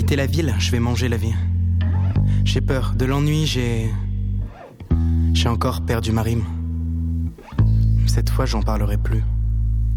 quitter la ville, je vais manger la vie. J'ai peur de l'ennui, j'ai encore perdu ma rime. Cette fois j'en parlerai plus.